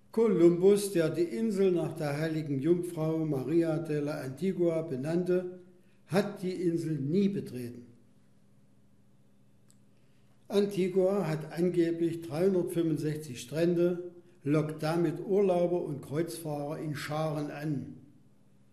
Kolumbus, der die Insel nach der heiligen Jungfrau Maria de la Antigua benannte, hat die Insel nie betreten. Antigua hat angeblich 365 Strände, lockt damit Urlauber und Kreuzfahrer in Scharen an.